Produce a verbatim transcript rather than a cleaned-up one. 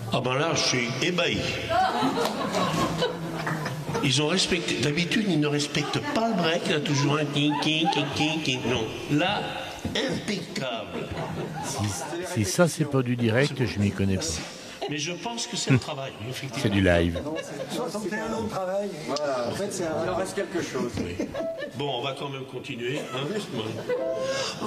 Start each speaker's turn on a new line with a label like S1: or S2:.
S1: Ah ben là, je suis ébahi. Ils ont respecté. D'habitude, ils ne respectent pas le break. Il y a toujours un king, king, king, king, king. Non. Là, impeccable.
S2: Si, si ça, c'est pas du direct, je m'y connais pas.
S1: Mais je pense que c'est le travail, effectivement.
S2: C'est du live.
S3: soixante et un ans de travail. Voilà. En fait, c'est un... il en reste quelque chose.
S1: Oui. Bon, on va quand même continuer. Hein